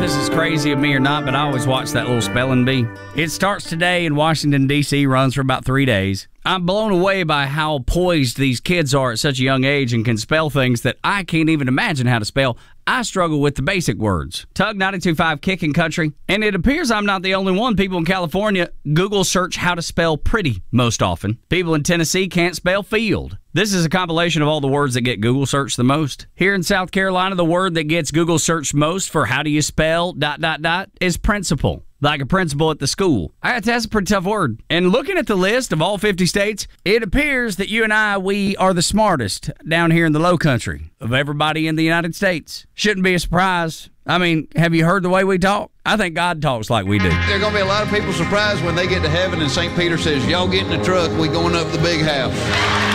this is crazy of me or not, but I always watch that little spelling bee. It starts today in Washington, D.C., runs for about 3 days. I'm blown away by how poised these kids are at such a young age and can spell things that I can't even imagine how to spell. I struggle with the basic words. Tug 92.5 Kicking Country. And it appears I'm not the only one. People in California Google search how to spell pretty most often. People in Tennessee can't spell field. This is a compilation of all the words that get Google searched the most. Here in South Carolina, the word that gets Google searched most for how do you spell ... is principal. Like a principal at the school. That's a pretty tough word. And looking at the list of all 50 states, it appears that you and I, we are the smartest down here in the low country of everybody in the United States. Shouldn't be a surprise. I mean, have you heard the way we talk? I think God talks like we do. There are going to be a lot of people surprised when they get to heaven and St. Peter says, y'all get in the truck, we going up the big house.